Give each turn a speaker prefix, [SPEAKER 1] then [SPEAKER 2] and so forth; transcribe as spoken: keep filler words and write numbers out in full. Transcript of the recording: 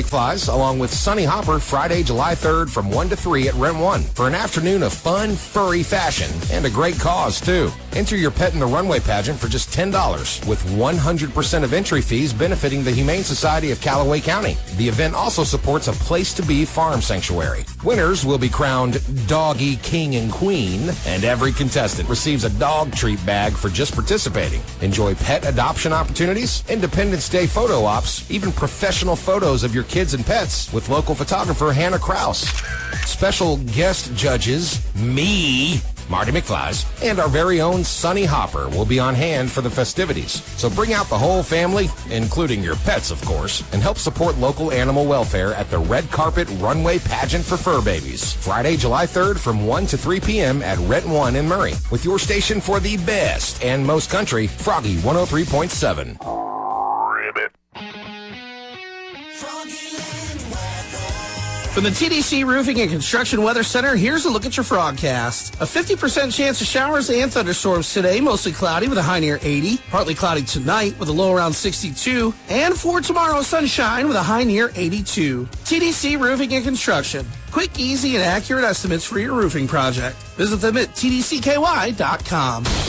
[SPEAKER 1] McFly's, along with Sunny Hopper Friday, July third from one to three at Rent one for an afternoon of fun, furry fashion and a great cause, too. Enter your pet in the runway pageant for just ten dollars with one hundred percent of entry fees benefiting the Humane Society of Callaway County. The event also supports a place-to-be farm sanctuary. Winners will be crowned Doggy King and Queen, and every contestant receives a dog treat bag for just participating. Enjoy pet adoption opportunities, Independence Day photo ops, even professional photos of your kids and pets with local photographer Hannah Kraus. Special guest judges, me, Marty McFly's, and our very own Sunny Hopper will be on hand for the festivities. So bring out the whole family, including your pets, of course, and help support local animal welfare at the Red Carpet Runway Pageant for Fur Babies. Friday, July third from one to three p.m. at Rent one in Murray. With your station for the best and most country, Froggy one oh three point seven.
[SPEAKER 2] From the T D C Roofing and Construction Weather Center, here's a look at your Frogcast. A fifty percent chance of showers and thunderstorms today, mostly cloudy with a high near eighty. Partly cloudy tonight with a low around sixty-two. And for tomorrow, sunshine with a high near eighty-two. T D C Roofing and Construction. Quick, easy, and accurate estimates for your roofing project. Visit them at T D C K Y dot com.